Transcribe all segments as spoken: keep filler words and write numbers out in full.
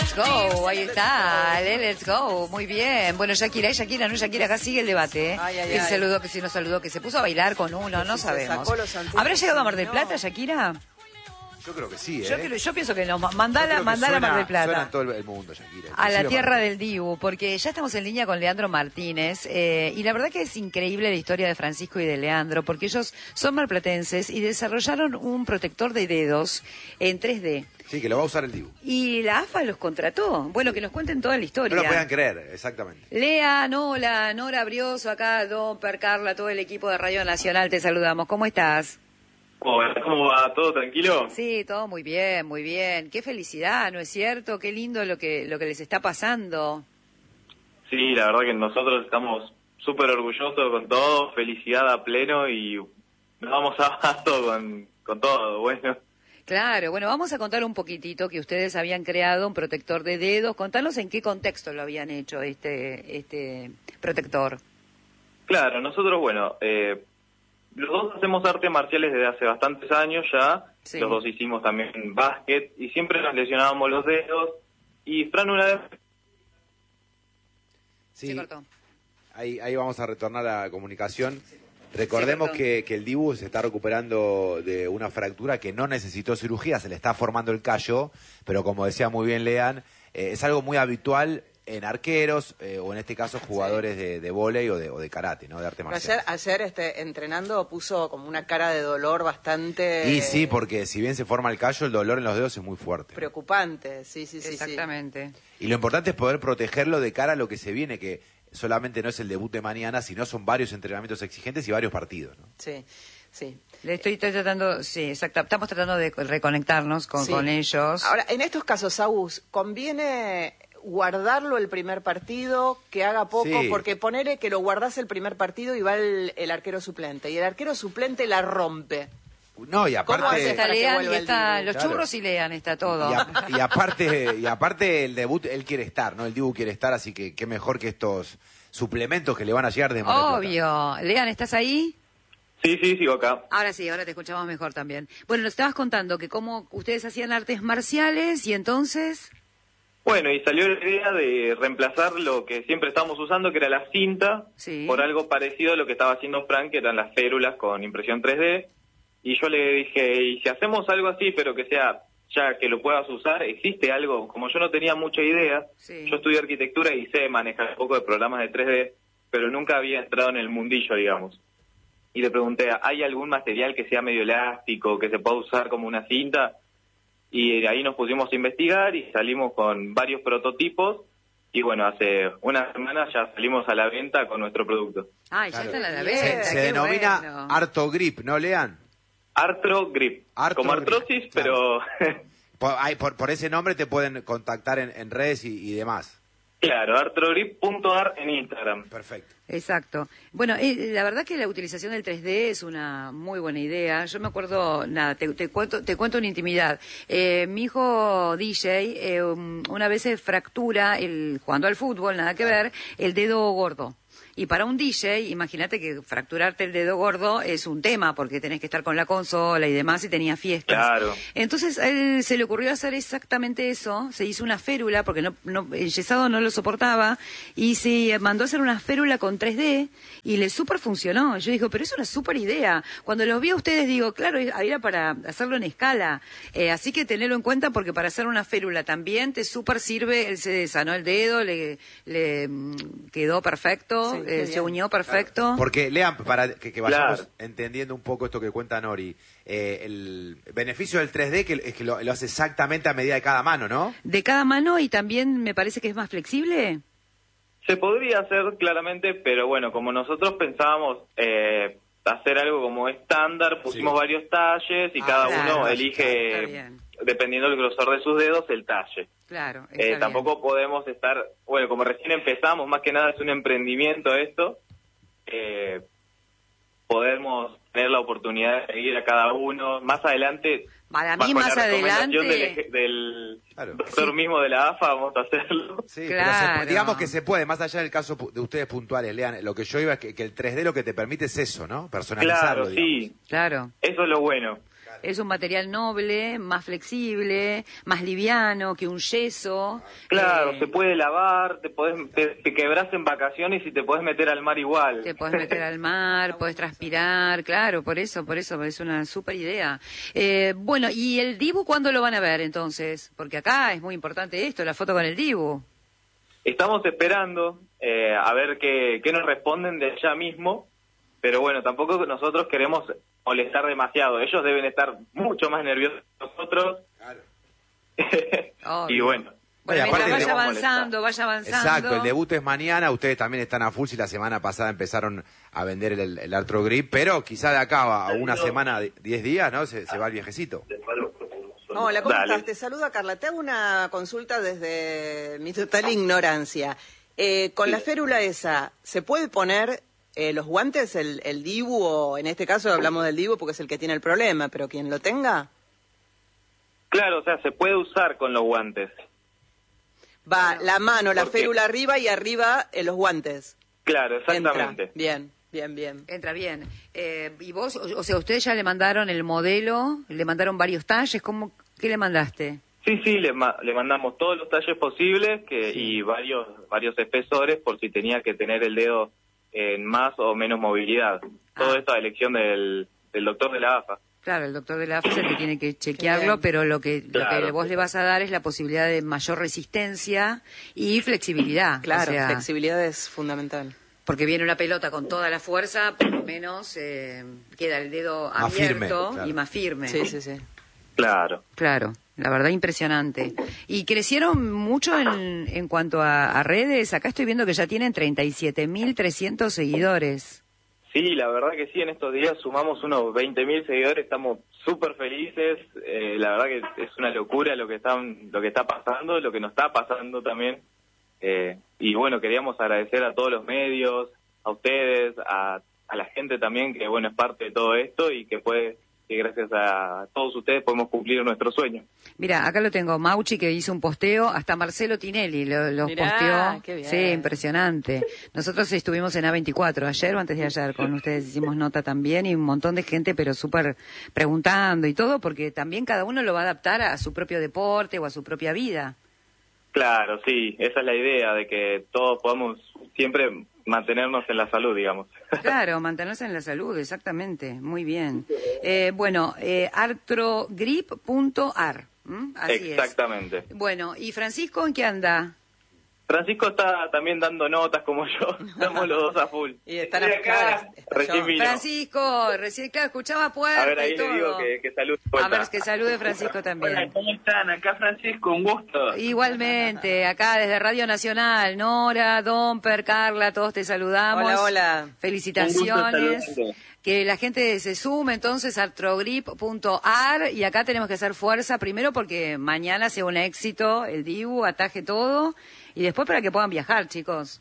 Let's Go, ahí está, Let's Go, muy bien. Bueno, Shakira, ¿y Shakira? No, Shakira, acá sigue el debate, ¿eh? Ay, ay, que ay. se saludó, que si no saludó, que se puso a bailar con uno, no se sabemos. sacó los anteojos, ¿Habrá llegado a Mar del no. Plata, Shakira? Yo creo que sí, ¿eh? Yo, creo- yo pienso que no, Yo mandala, creo que mandala a Mar suena- del Plata. Suena en todo el, el mundo, Shakira. A la Inclusive tierra Mar- del Dibu, porque ya estamos en línea con Leandro Martínez, eh, y la verdad que es increíble la historia de Francisco y de Leandro, porque ellos son marplatenses y desarrollaron un protector de dedos en tres D. Sí, que lo va a usar el Dibu. Y la A F A los contrató. Bueno, que nos cuenten toda la historia. No lo puedan creer, exactamente. Lea, Nola, Nora Brioso, acá, Don, Per, Carla, todo el equipo de Radio Nacional, te saludamos. ¿Cómo estás? Hola, ¿cómo va? ¿Todo tranquilo? Sí, todo muy bien, muy bien. Qué felicidad, ¿no es cierto? Qué lindo lo que lo que les está pasando. Sí, la verdad que nosotros estamos súper orgullosos con todo, felicidad a pleno y nos vamos abasto con, con todo, bueno. Claro, bueno, vamos a contar un poquitito que ustedes habían creado un protector de dedos. Contanos en qué contexto lo habían hecho este este protector. Claro, nosotros, bueno, eh, los dos hacemos artes marciales desde hace bastantes años ya, Sí. los dos hicimos también básquet y siempre nos lesionábamos los dedos y Fran una vez... Se Sí, cortó. ahí, ahí vamos a retornar a la comunicación. Recordemos perdón. que, que el Dibu se está recuperando de una fractura que no necesitó cirugía, se le está formando el callo, pero como decía muy bien Lean, eh, es algo muy habitual en arqueros, eh, o en este caso jugadores de, de vóley o de, o de karate, ¿no? De arte Pero marcial. ayer, ayer este, entrenando puso como una cara de dolor bastante Y sí, porque si bien se forma el callo, el dolor en los dedos es muy fuerte. preocupante. Sí, sí, sí. sí. Exactamente. Y lo importante es poder protegerlo de cara a lo que se viene, que solamente no es el debut de mañana, sino son varios entrenamientos exigentes y varios partidos, ¿no? Sí, sí. Le estoy, estoy tratando, sí, exacto. Estamos tratando de reconectarnos con, Sí. con ellos. Ahora, en estos casos, Agus, ¿conviene guardarlo el primer partido, que haga poco? Sí. Porque ponele que lo guardás el primer partido y va el, el arquero suplente, y el arquero suplente la rompe. No, y ¿Cómo aparte... hace está para que Lean y vuelva el está Dibu? los Claro. churros y Lean, está todo. Y, a- y aparte y aparte el debut, él quiere estar, ¿no? El Dibu quiere estar, así que qué mejor que estos suplementos que le van a llegar de Mar del Plata. Obvio. Lean, ¿estás ahí? Sí, sí, sigo acá. Ahora sí, ahora te escuchamos mejor también. Bueno, nos estabas contando que cómo ustedes hacían artes marciales y entonces... Bueno, y salió la idea de reemplazar lo que siempre estábamos usando, que era la cinta, Sí. por algo parecido a lo que estaba haciendo Frank, que eran las férulas con impresión tres D. Y yo le dije, ¿y si hacemos algo así, pero que sea, ya que lo puedas usar, existe algo? Como yo no tenía mucha idea, Sí. yo estudié arquitectura y sé manejar un poco de programas de tres D, pero nunca había entrado en el mundillo, digamos. Y le pregunté, ¿hay algún material que sea medio elástico, que se pueda usar como una cinta? Y ahí nos pusimos a investigar y salimos con varios prototipos y bueno, hace una semana ya salimos a la venta con nuestro producto. Ah, ya Claro. está la de la Bien. venta, Se, se qué denomina bueno. Artogrip, ¿no, Lean? Artro Grip, Artro como Grip, artrosis, claro. pero Por, ahí, por, por ese nombre te pueden contactar en, en redes y, y demás. claro, artrogrip punto ar en Instagram. Perfecto. Exacto. Bueno, eh, la verdad que la utilización del tres D es una muy buena idea. Yo me acuerdo, nada, te, te cuento te cuento una intimidad. Eh, mi hijo D J eh, um, una vez se fractura, el, jugando al fútbol, nada que ver, el dedo gordo. Y para un D J, imagínate que fracturarte el dedo gordo es un tema, porque tenés que estar con la consola y demás, y tenía fiestas. Claro. Entonces a él se le ocurrió hacer exactamente eso, se hizo una férula, porque no, no, el yesado no lo soportaba, y se mandó a hacer una férula con tres D, y le súper funcionó. Yo digo, pero es una súper idea. Cuando los vi a ustedes, digo, claro, era para hacerlo en escala. Eh, así que tenerlo en cuenta, porque para hacer una férula también te súper sirve, él se sanó el dedo, le, le mm, quedó perfecto, Sí, qué eh, se bien. unió perfecto. Porque, Lean, para que, que vayamos Claro. entendiendo un poco esto que cuenta Nori, eh, el beneficio del tres D que, es que lo, lo hace exactamente a medida de cada mano, ¿no? De cada mano, y también me parece que es más flexible. Se podría hacer claramente, pero bueno, como nosotros pensábamos eh, hacer algo como estándar, pusimos Sí. varios talles y Ah, cada claro, uno está elige, bien. dependiendo del grosor de sus dedos, el talle. Claro. está Eh, bien. tampoco podemos estar, bueno, como recién empezamos, más que nada es un emprendimiento esto, eh, podemos tener la oportunidad de seguir a cada uno. Más adelante, Para bajo mí, más la recomendación adelante. del, del Claro. doctor Sí. mismo de la A F A, vamos a hacerlo. Sí, Claro. pero se- digamos que se puede, más allá del caso pu- de ustedes puntuales, Lean, lo que yo iba es que, que el tres D lo que te permite es eso, ¿no? Personalizarlo, Claro, sí, digamos. Claro. eso es lo bueno. Es un material noble, más flexible, más liviano que un yeso. Claro, Eh, se puede lavar, te podés, te, te quebrás en vacaciones y te podés meter al mar igual. Te podés meter al mar, podés transpirar, claro, por eso, por eso, es una súper idea. Eh, bueno, ¿y el Dibu cuándo lo van a ver entonces? Porque acá es muy importante esto, la foto con el Dibu. Estamos esperando eh, a ver qué, qué nos responden de allá mismo, pero bueno, tampoco nosotros queremos molestar demasiado. Ellos deben estar mucho más nerviosos que nosotros. Claro. Y bueno. Bueno, Y mientras aparte vaya le- avanzando, vaya avanzando. Exacto, el debut es mañana, ustedes también están a full si la semana pasada empezaron a vender el, el Arthro Grip, pero quizá de acá a una semana, diez días, ¿no? Se, se va el viejecito. Hola, ¿cómo Dale. estás? Te saluda Carla. Te hago una consulta desde mi total ignorancia. Eh, con la férula esa, ¿se puede poner eh, los guantes, el, el Dibu, o en este caso hablamos del Dibu porque es el que tiene el problema, pero quien lo tenga? Claro, o sea, se puede usar con los guantes. Va la mano, la ¿Por qué? férula arriba y arriba eh, los guantes. Claro, Entra. exactamente. Bien, bien, bien. Entra bien. Eh, ¿Y vos, o, o sea, ustedes ya le mandaron el modelo, le mandaron varios talles, ¿cómo, qué le mandaste? Sí, sí, le, ma- le mandamos todos los talles posibles que, y varios varios espesores por si tenía que tener el dedo en más o menos movilidad. Todo Ah. esto a elección del, del doctor de la A F A. Claro, el doctor de la A F A es el que tiene que chequearlo, Bien. pero lo que, lo Claro. que vos le vas a dar es la posibilidad de mayor resistencia y flexibilidad. Claro, O sea, flexibilidad es fundamental. porque viene una pelota con toda la fuerza, por lo menos eh, queda el dedo Más firme, abierto claro. y más firme. Sí, sí, sí. Claro. Claro, la verdad impresionante. ¿Y crecieron mucho en, en cuanto a, a redes? Acá estoy viendo que ya tienen treinta y siete mil trescientos seguidores. Sí, la verdad que sí, en estos días sumamos unos veinte mil seguidores, estamos súper felices, eh, la verdad que es una locura lo que, están, lo que está pasando, lo que nos está pasando también. Eh, y bueno, queríamos agradecer a todos los medios, a ustedes, a, a la gente también que bueno es parte de todo esto y que puede que gracias a todos ustedes podemos cumplir nuestro sueño. Mira, acá lo tengo, Mauchi que hizo un posteo, hasta Marcelo Tinelli lo, lo Mirá, posteó. qué bien. Sí, impresionante. Nosotros estuvimos en A veinticuatro, ayer o antes de ayer, con ustedes hicimos nota también y un montón de gente, pero súper preguntando y todo, porque también cada uno lo va a adaptar a su propio deporte o a su propia vida. Claro, sí, esa es la idea, de que todos podamos siempre mantenernos en la salud, digamos. Claro, mantenerse en la salud, exactamente, muy bien. Eh, bueno, eh, artrogrip punto ar, ¿m? Así Exactamente. es. Bueno, ¿y Francisco en qué anda? Francisco está también dando notas como yo, estamos los dos a full. Y están Estoy acá, acá, está recién yo. vino. Francisco, recién, claro, escuchaba fuerte A ver, ahí y todo. le digo que, que salude. A ver, que salude Francisco también. ¿Cómo están? Acá Francisco, un gusto. Igualmente, acá desde Radio Nacional, Nora, Domper, Carla, todos te saludamos. Hola, hola. Felicitaciones. Un gusto saludarlos. Que la gente se sume entonces a artrogrip punto ar y acá tenemos que hacer fuerza primero porque mañana sea un éxito el Dibu, ataje todo y después para que puedan viajar, chicos.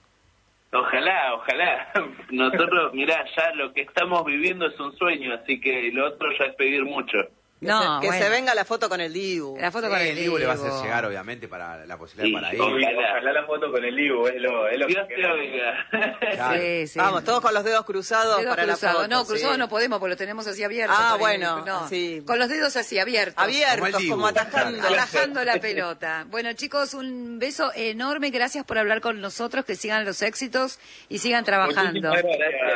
Ojalá, ojalá. Nosotros, mirá, ya lo que estamos viviendo es un sueño, así que lo otro ya es pedir mucho. Que, No, se, que bueno. se venga la foto con el Dibu. La foto Sí, con el el Dibu le va a hacer Dibu. llegar, obviamente, para la posibilidad Sí, para ir. obvio. Ojalá, ojalá la foto con el Dibu, es lo, es lo Dios que te queremos. oiga. Claro. Sí, sí. Vamos, todos con los dedos cruzados Dedos para cruzados. la foto. No, cruzados sí. no podemos porque lo tenemos así abiertos. Ah, por ahí. bueno, No. sí. Con los dedos así abiertos. Abiertos, Como el Dibu. como atajando. Atajando la pelota. Bueno, chicos, un beso enorme. Gracias por hablar con nosotros. Que sigan los éxitos y sigan trabajando. Muchísimas gracias.